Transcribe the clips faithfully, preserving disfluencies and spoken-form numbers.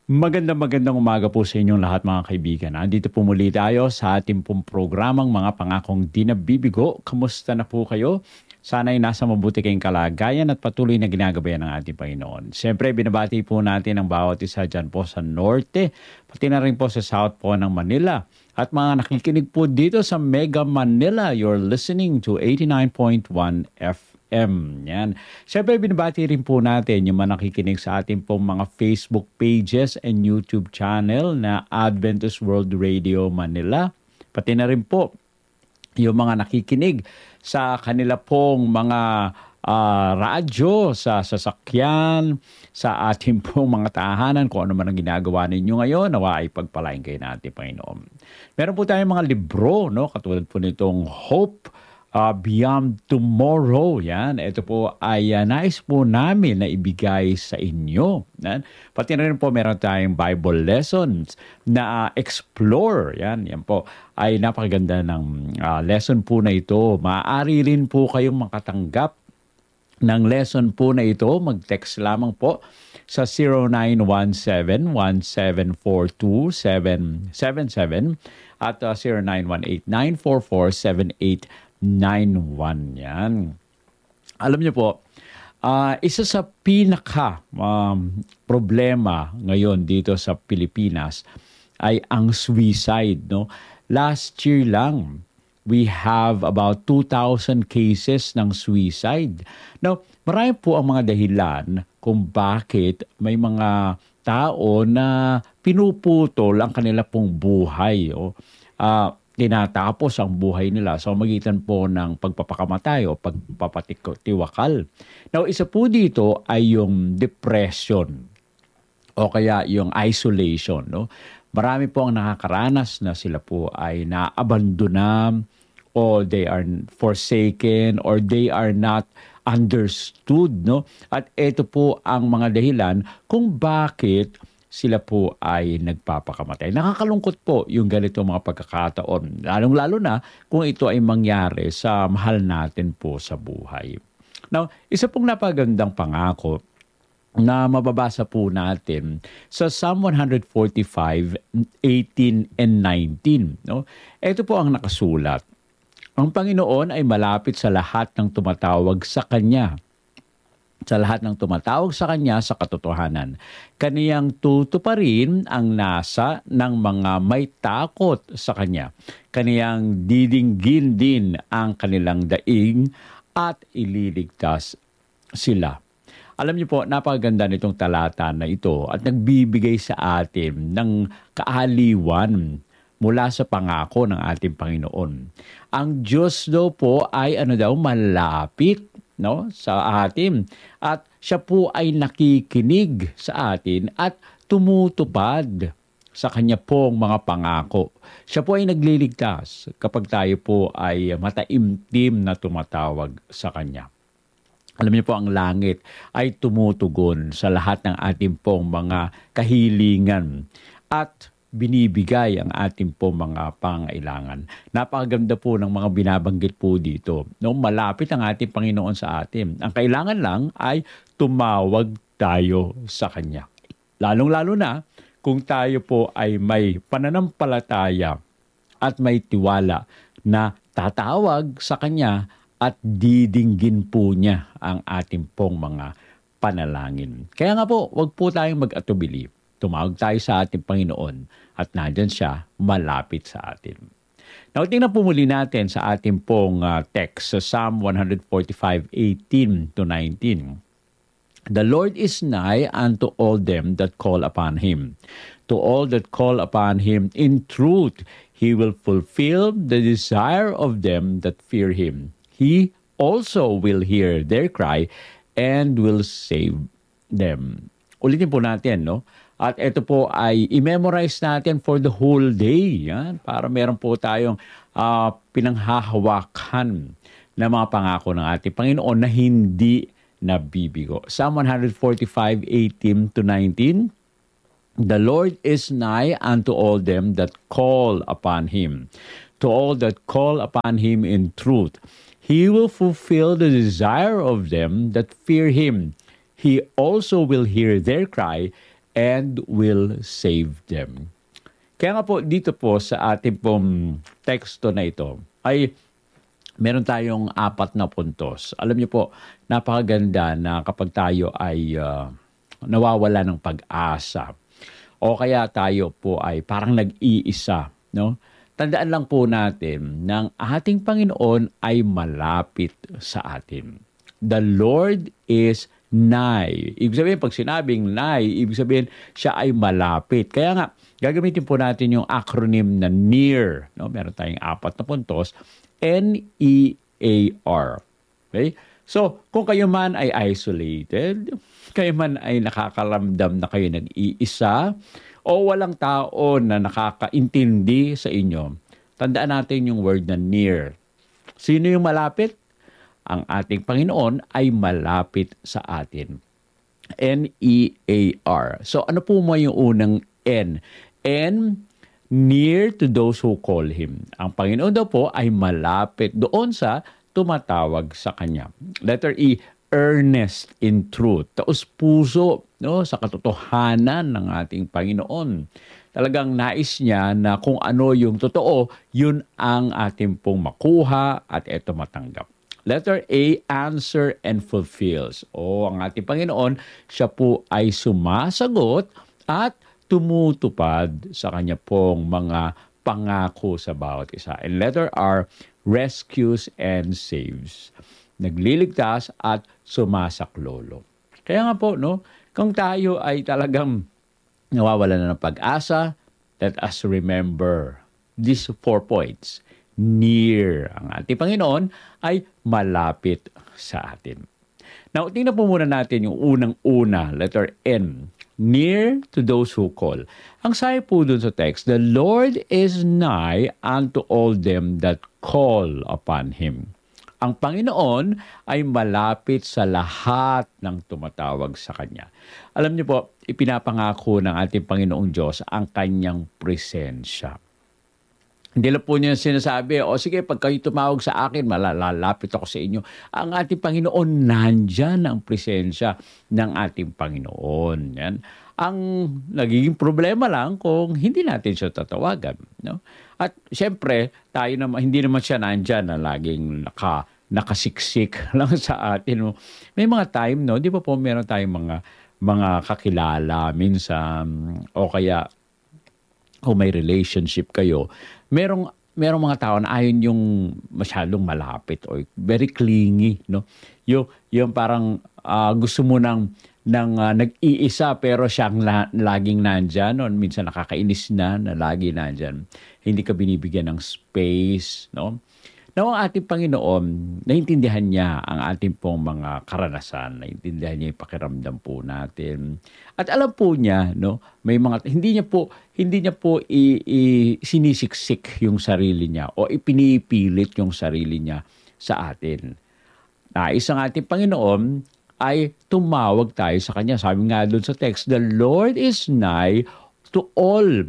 Magandang magandang umaga po sa inyong lahat mga kaibigan. Nandito po muli tayo sa ating pong programang mga pangakong di nabibigo. Kamusta na po kayo? Sana'y nasa mabuti kayong kalagayan at patuloy na ginagabayan ng ating Panginoon. Siyempre, binabati po natin ang bawat isa dyan po sa Norte, pati na rin po sa South po ng Manila. At mga nakikinig po dito sa Mega Manila, you're listening to eighty-nine point one F M. Yan. Siyempre, binabati rin po natin yung mga nakikinig sa ating pong mga Facebook pages and YouTube channel na Adventist World Radio Manila. Pati na rin po yung mga nakikinig sa kanila pong mga uh, radyo, sa sasakyan, sa ating pong mga tahanan, kung ano man ang ginagawa ninyo ngayon, nawa ay pagpalain kayo natin, Panginoon. Meron po tayong mga libro, no? Katulad po nitong Hope Uh, Beyond Tomorrow. Yan. Ito po ay uh, nais po namin na ibigay sa inyo. Yan. Pati na rin po meron tayong Bible lessons na uh, explore. Yan. Yan po ay napakaganda ng uh, lesson po na ito. Maaari rin po kayong makatanggap ng lesson po na ito. Mag-text lamang po sa zero nine one seven, one seven four two, seven seven seven at uh, zero nine one eight, nine four four, seven eight nine one. Yan. Alam niyo po, uh, isa sa pinaka um, problema ngayon dito sa Pilipinas ay ang suicide. No? Last year lang, we have about two thousand cases ng suicide. Now, marami po ang mga dahilan kung bakit may mga tao na pinuputol ang kanila pong buhay. O, uh, tinatapos ang buhay nila sa magitan po ng pagpapakamatay o pagpapatiwakal. Now, isa po dito ay yung depression o kaya yung isolation. No? Marami po ang nakakaranas na sila po ay naabandona o they are forsaken or they are not understood. No? At ito po ang mga dahilan kung bakit sila po ay nagpapakamatay. Nakakalungkot po yung ganito mga pagkakataon. Lalong-lalo na kung ito ay mangyari sa mahal natin po sa buhay. Now, isa pong napagandang pangako na mababasa po natin sa Psalm one forty-five, eighteen and nineteen. No? Ito po ang nakasulat. Ang Panginoon ay malapit sa lahat ng tumatawag sa Kanya. Sa lahat ng tumatawag sa Kanya sa katotohanan. Kaniyang tutuparin ang nasa ng mga may takot sa Kanya. Kaniyang didinggin din ang kanilang daing at ililigtas sila. Alam niyo po, napakaganda nitong talata na ito at nagbibigay sa atin ng kaaliwan mula sa pangako ng ating Panginoon. Ang Diyos daw po ay ano daw, malapit, no, sa atin, at siya po ay nakikinig sa atin at tumutupad sa kanya pong mga pangako. Siya po ay nagliligtas kapag tayo po ay mataimtim na tumatawag sa kanya. Alam niyo po, ang langit ay tumutugon sa lahat ng ating pong mga kahilingan at binibigay ang ating po mga pangailangan. Napakaganda po ng mga binabanggit po dito. No, malapit ang ating Panginoon sa atin. Ang kailangan lang ay tumawag tayo sa Kanya. Lalong-lalo na kung tayo po ay may pananampalataya at may tiwala na tatawag sa Kanya at didinggin po niya ang ating pong mga panalangin. Kaya nga po, wag po tayong mag-atubili. Tumawag tayo sa ating Panginoon at nandyan siya malapit sa atin. Now, tingnan po muli natin sa ating pong uh, text sa Psalm one forty-five, eighteen to nineteen. The Lord is nigh unto all them that call upon Him. To all that call upon Him in truth, He will fulfill the desire of them that fear Him. He also will hear their cry and will save them. Ulitin po natin, no? At ito po ay i-memorize natin for the whole day. Yan, para meron po tayong uh, pinanghahawakan na mga pangako ng ating Panginoon na hindi nabibigo. Psalm one forty-five, eighteen to nineteen. The Lord is nigh unto all them that call upon Him, to all that call upon Him in truth. He will fulfill the desire of them that fear Him. He also will hear their cry and will save them. Kaya nga po dito po sa ating pong teksto na ito ay meron tayong apat na puntos. Alam niyo po, napakaganda na kapag tayo ay uh, nawawala ng pag-asa o kaya tayo po ay parang nag-iisa, no? Tandaan lang po natin na ang ating Panginoon ay malapit sa atin. The Lord is nigh. Ibig sabihin, pag sinabing nigh, ibig sabihin siya ay malapit. Kaya nga, gagamitin po natin yung acronym na near. No? Meron tayong apat na puntos. N E A R. Okay? So, kung kayo man ay isolated, kayo man ay nakakaramdam na kayo nag-iisa, o walang tao na nakakaintindi sa inyo, tandaan natin yung word na near. Sino yung malapit? Ang ating Panginoon ay malapit sa atin. N E A R. So, ano po mo yung unang N? N, near to those who call Him. Ang Panginoon daw po ay malapit doon sa tumatawag sa Kanya. Letter E, earnest in truth. Taos puso, no, sa katotohanan ng ating Panginoon. Talagang nais niya na kung ano yung totoo, yun ang ating pong makuha at eto matanggap. Letter A, answer and fulfills. O ang ating Panginoon, siya po ay sumasagot at tumutupad sa kanya pong mga pangako sa bawat isa. And letter R, rescues and saves. Nagliligtas at sumasaklolo. Kaya nga po, no, kung tayo ay talagang nawawala na ng pag-asa, let us remember these four points. Near. Ang ating Panginoon ay malapit sa atin. Now, tingnan po muna natin yung unang-una, letter N. Near to those who call. Ang sabi po dun sa text, the Lord is nigh unto all them that call upon Him. Ang Panginoon ay malapit sa lahat ng tumatawag sa Kanya. Alam niyo po, ipinapangako ng ating Panginoong Diyos ang Kanyang presensya. Hindi lang po niya sinasabi, o sige, pag kayo tumawag sa akin, malalapit ako sa inyo. Ang ating Panginoon, nandyan ang presensya ng ating Panginoon. Yan. Ang nagiging problema lang kung hindi natin siya tatawagan. No? At siyempre, tayo naman, hindi naman siya nandyan na laging naka, nakasiksik lang sa atin. May mga time, no? Di ba po meron tayong mga, mga kakilala minsan, o kaya kung may relationship kayo, merong merong mga tao na ayon yung masyadong malapit o very clingy, no? Yung yung parang uh, gusto mo nang ng uh, nag-iisa pero siyang la, laging nandiyan, no? Minsan nakakainis na na lagi nandiyan. Hindi ka binibigyan ng space, no? Now, ang ating Panginoon, naintindihan niya ang ating pong mga karanasan, naintindihan niya yung pakiramdam po natin. At alam po niya, no, may mga hindi niya po hindi niya po i, i, sinisiksik yung sarili niya o ipinipilit yung sarili niya sa atin. Nais ang ating Panginoon ay tumawag tayo sa Kanya. Sabi nga doon sa text, the Lord is nigh to all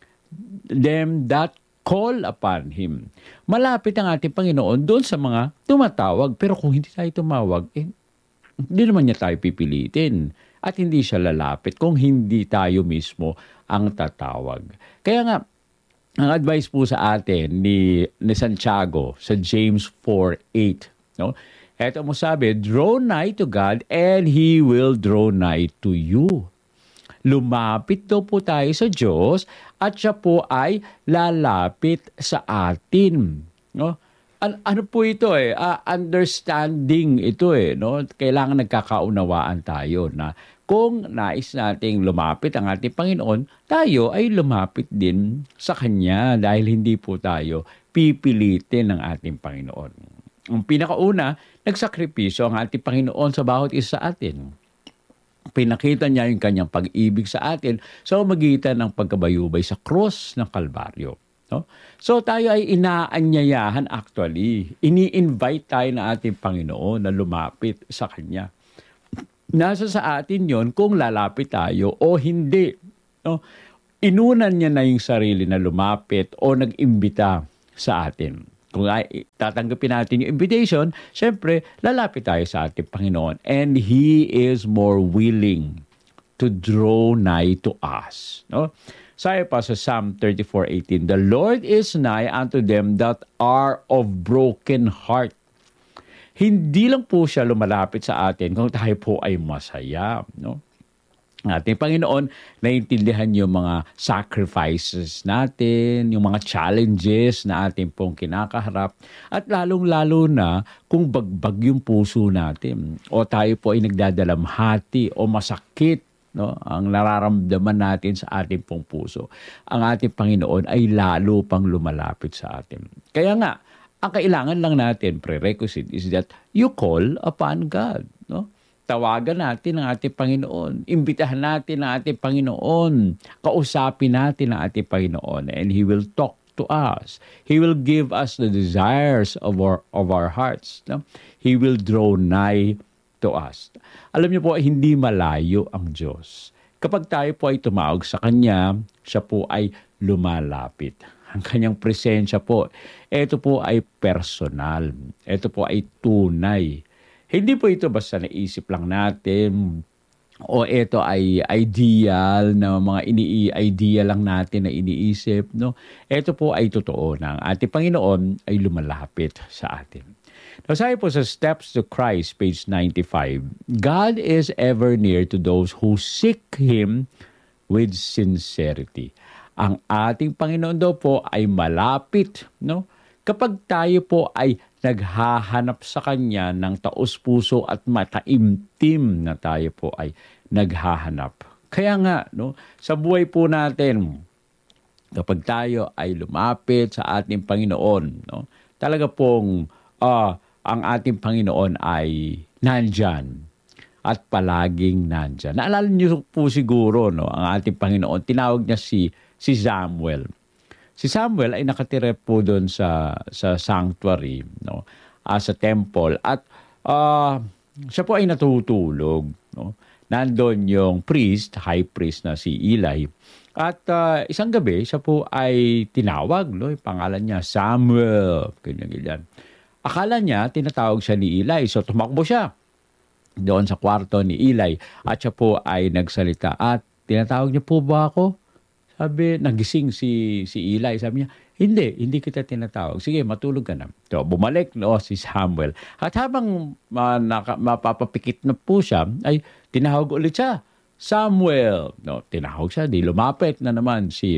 them that call upon Him. Malapit ang ating Panginoon doon sa mga tumatawag. Pero kung hindi tayo tumawag, eh, hindi naman niya tayo pipilitin. At hindi siya lalapit kung hindi tayo mismo ang tatawag. Kaya nga, ang advice po sa atin ni, ni Santiago sa James four eight, no? Eto mo sabi, draw nigh to God and He will draw nigh to you. Lumapit daw po tayo sa Diyos at siya po ay lalapit sa atin. No? An- ano po ito eh? Uh, understanding ito eh. No? Kailangan nagkakaunawaan tayo na kung nais nating lumapit ang ating Panginoon, tayo ay lumapit din sa Kanya dahil hindi po tayo pipilitin ng ating Panginoon. Ang pinakauna, nagsakripisyo ang ating Panginoon sa bawat isa sa atin. Pinakita niya yung kanyang pag-ibig sa atin sa magitan ng pagkabayubay sa cross ng Kalbaryo. No? So tayo ay inaanyayahan actually. Ini-invite tayo ng ating Panginoon na lumapit sa Kanya. Nasa sa atin yon kung lalapit tayo o hindi. No? Inunan niya na yung sarili na lumapit o nag-imbita sa atin. Kung ay, tatanggapin natin yung invitation, syempre, lalapit tayo sa ating Panginoon. And He is more willing to draw nigh to us. No? Sabi pa sa Psalm thirty-four eighteen, the Lord is nigh unto them that are of broken heart. Hindi lang po siya lumalapit sa atin kung tayo po ay masaya. No? Ating Panginoon, naiintindihan yung mga sacrifices natin, yung mga challenges na ating pong kinakaharap, at lalong-lalo na kung bagbag yung puso natin o tayo po ay nagdadalamhati o masakit, no, ang nararamdaman natin sa ating pong puso. Ang ating Panginoon ay lalo pang lumalapit sa atin. Kaya nga, ang kailangan lang natin, prerequisite, is that you call upon God, no? Tawagan natin ang ating Panginoon. Imbitahan natin ang ating Panginoon. Kausapin natin ang ating Panginoon. And He will talk to us. He will give us the desires of our, of our hearts. No? He will draw nigh to us. Alam niyo po, hindi malayo ang Diyos. Kapag tayo po ay tumawag sa Kanya, siya po ay lumalapit. Ang Kanyang presensya po, ito po ay personal. Ito po ay tunay. Hindi po ito basta naisip lang natin o ito ay ideal na mga ini-idea lang natin na iniisip. No? Ito po ay totoo na ang ating Panginoon ay lumalapit sa atin. Now, sabi po sa Steps to Christ, page ninety-five, God is ever near to those who seek Him with sincerity. Ang ating Panginoon daw po ay malapit, no? Kapag tayo po ay naghahanap sa Kanya ng taos-puso at mataimtim na tayo po ay naghahanap. Kaya nga, no, sa buhay po natin, kapag tayo ay lumapit sa ating Panginoon, no, talaga pong uh, ang ating Panginoon ay nandyan at palaging nandyan. Naalala niyo po siguro, no, ang ating Panginoon, tinawag niya si, si Samuel. Si Samuel ay nakatira po doon sa sa sanctuary, no, uh, sa temple, at uh, siya po ay natutulog, no. Nandoon yung priest, high priest na si Eli. At uh, isang gabi siya po ay tinawag, no, yung pangalan niya Samuel, ganyan ganyan. Akala niya tinatawag siya ni Eli, so tumakbo siya doon sa kwarto ni Eli at siya po ay nagsalita, at tinatawag niyo po ba ako? Sabi, nagising si, si Eli. Sabi niya, hindi, hindi kita tinatawag. Sige, matulog ka na. So, bumalik no, si Samuel. At habang uh, naka, mapapapikit na po siya, ay tinawag ulit siya, Samuel. No, tinawag siya, di lumapit na naman si,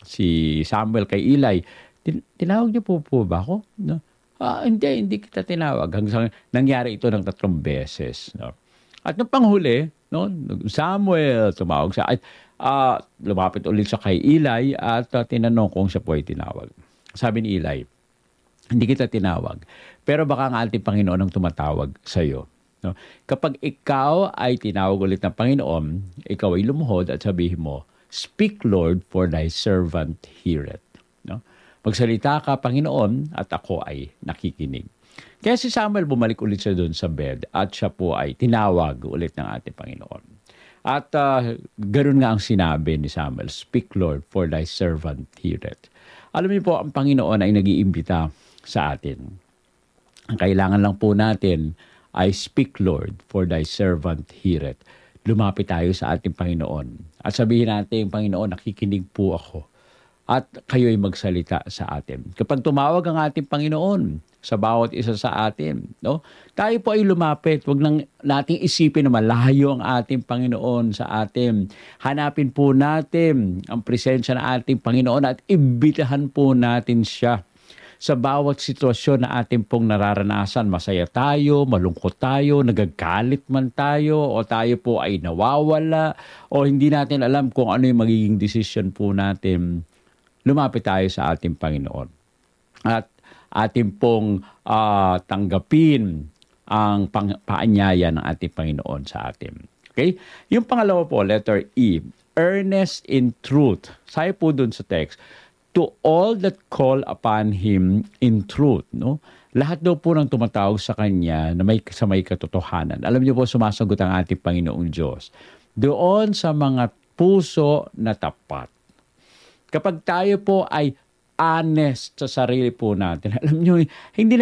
si Samuel kay Eli. Tin, tinawag niyo po po ba ako? No? Ah, hindi, hindi kita tinawag. Hanggang nangyari ito ng tatlong beses. No? At nung panghuli, no, Samuel, tumawag siya. At Uh, lumapit ulit siya kay Eli at uh, tinanong kung siya po ay tinawag. Sabi ni Eli, hindi kita tinawag, pero baka ang ating Panginoon ang tumatawag sa iyo. No? Kapag ikaw ay tinawag ulit ng Panginoon, ikaw ay lumuhod at sabihin mo, "Speak, Lord, for thy servant heareth." No? Magsalita ka, Panginoon, at ako ay nakikinig. Kaya si Samuel bumalik ulit siya doon sa bed at siya po ay tinawag ulit ng ating Panginoon. At uh, ganoon nga ang sinabi ni Samuel, "Speak, Lord, for thy servant heareth." Alam niyo po, ang Panginoon ay nag-iimbita sa atin. Ang kailangan lang po natin ay, "Speak, Lord, for thy servant heareth." Lumapit tayo sa ating Panginoon. At sabihin natin, "Panginoon, nakikinig po ako." At kayo'y magsalita sa atin. Kapag tumawag ang ating Panginoon sa bawat isa sa atin, no, tayo po ay lumapit. Huwag nang nating isipin na malayo ang ating Panginoon sa atin. Hanapin po natin ang presensya ng ating Panginoon at imbitahan po natin siya sa bawat sitwasyon na ating pong nararanasan. Masaya tayo, malungkot tayo, nagagalit man tayo, o tayo po ay nawawala, o hindi natin alam kung ano yung magiging desisyon po natin. Lumapit tayo sa ating Panginoon. At ating pong uh, tanggapin ang pang- paanyaya ng ating Panginoon sa atin. Okay? Yung pangalawa po, letter E, earnest in truth. Sabi po dun sa text, to all that call upon Him in truth. No? Lahat daw po ng tumatawag sa Kanya na may, sa may katotohanan. Alam niyo po, sumasagot ang ating Panginoong Diyos. Doon sa mga puso na tapat. Kapag tayo po ay honest sa sarili po natin, alam niyo, hindi